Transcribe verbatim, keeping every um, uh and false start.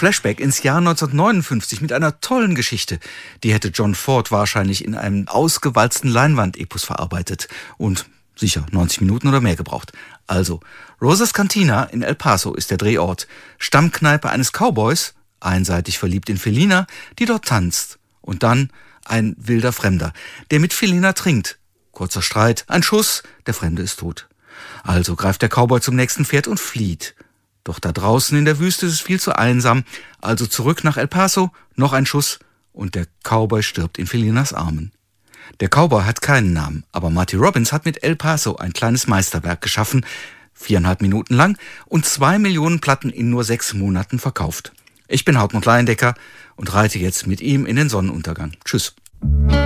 Flashback ins Jahr neunzehnhundertneunundfünfzig mit einer tollen Geschichte. Die hätte John Ford wahrscheinlich in einem ausgewalzten Leinwandepos verarbeitet und sicher neunzig Minuten oder mehr gebraucht. Also, Rosas Cantina in El Paso ist der Drehort. Stammkneipe eines Cowboys, einseitig verliebt in Felina, die dort tanzt. Und dann ein wilder Fremder, der mit Felina trinkt. Kurzer Streit, ein Schuss, der Fremde ist tot. Also greift der Cowboy zum nächsten Pferd und flieht. Doch da draußen in der Wüste ist es viel zu einsam. Also zurück nach El Paso, noch ein Schuss und der Cowboy stirbt in Felinas Armen. Der Cowboy hat keinen Namen, aber Marty Robbins hat mit El Paso ein kleines Meisterwerk geschaffen, viereinhalb Minuten lang und zwei Millionen Platten in nur sechs Monaten verkauft. Ich bin Hartmut Leindecker und reite jetzt mit ihm in den Sonnenuntergang. Tschüss.